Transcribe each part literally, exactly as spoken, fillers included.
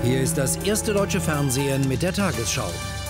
Hier ist das erste deutsche Fernsehen mit der Tagesschau.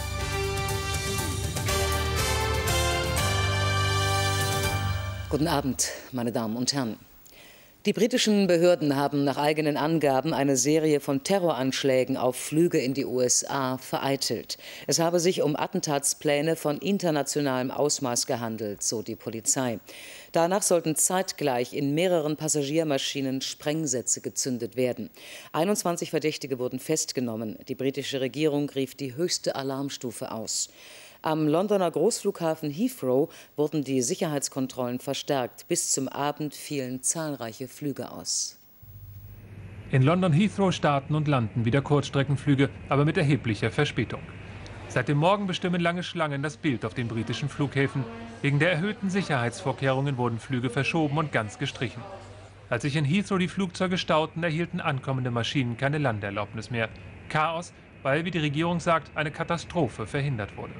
Guten Abend, meine Damen und Herren. Die britischen Behörden haben nach eigenen Angaben eine Serie von Terroranschlägen auf Flüge in die U S A vereitelt. Es habe sich um Attentatspläne von internationalem Ausmaß gehandelt, so die Polizei. Danach sollten zeitgleich in mehreren Passagiermaschinen Sprengsätze gezündet werden. einundzwanzig Verdächtige wurden festgenommen. Die britische Regierung rief die höchste Alarmstufe aus. Am Londoner Großflughafen Heathrow wurden die Sicherheitskontrollen verstärkt. Bis zum Abend fielen zahlreiche Flüge aus. In London Heathrow starten und landen wieder Kurzstreckenflüge, aber mit erheblicher Verspätung. Seit dem Morgen bestimmen lange Schlangen das Bild auf den britischen Flughäfen. Wegen der erhöhten Sicherheitsvorkehrungen wurden Flüge verschoben und ganz gestrichen. Als sich in Heathrow die Flugzeuge stauten, erhielten ankommende Maschinen keine Landeerlaubnis mehr. Chaos, weil, wie die Regierung sagt, eine Katastrophe verhindert wurde.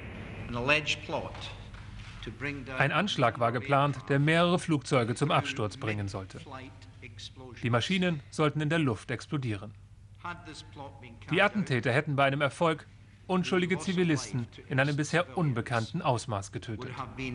Ein Anschlag war geplant, der mehrere Flugzeuge zum Absturz bringen sollte. Die Maschinen sollten in der Luft explodieren. Die Attentäter hätten bei einem Erfolg unschuldige Zivilisten in einem bisher unbekannten Ausmaß getötet.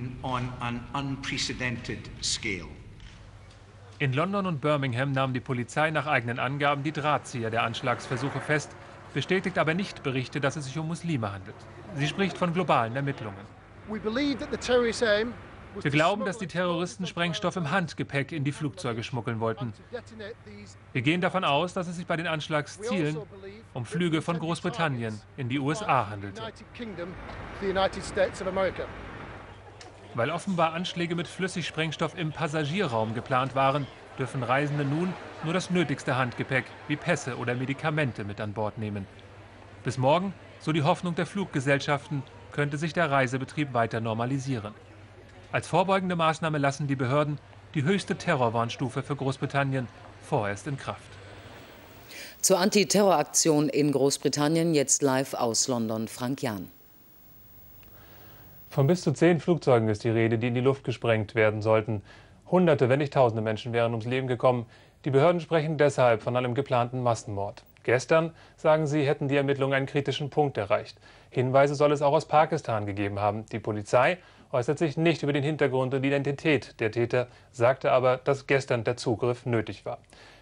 In London und Birmingham nahm die Polizei nach eigenen Angaben die Drahtzieher der Anschlagsversuche fest, bestätigt aber nicht Berichte, dass es sich um Muslime handelt. Sie spricht von globalen Ermittlungen. Wir glauben, dass die Terroristen Sprengstoff im Handgepäck in die Flugzeuge schmuggeln wollten. Wir gehen davon aus, dass es sich bei den Anschlagszielen um Flüge von Großbritannien in die U S A handelte. Weil offenbar Anschläge mit Flüssigsprengstoff im Passagierraum geplant waren, dürfen Reisende nun nur das nötigste Handgepäck wie Pässe oder Medikamente mit an Bord nehmen. Bis morgen, so die Hoffnung der Fluggesellschaften, könnte sich der Reisebetrieb weiter normalisieren. Als vorbeugende Maßnahme lassen die Behörden die höchste Terrorwarnstufe für Großbritannien vorerst in Kraft. Zur Antiterroraktion in Großbritannien jetzt live aus London, Frank Jahn. Von bis zu zehn Flugzeugen ist die Rede, die in die Luft gesprengt werden sollten. Hunderte, wenn nicht Tausende Menschen wären ums Leben gekommen. Die Behörden sprechen deshalb von einem geplanten Massenmord. Gestern, sagen sie, hätten die Ermittlungen einen kritischen Punkt erreicht. Hinweise soll es auch aus Pakistan gegeben haben. Die Polizei äußert sich nicht über den Hintergrund und die Identität der Täter, sagte aber, dass gestern der Zugriff nötig war.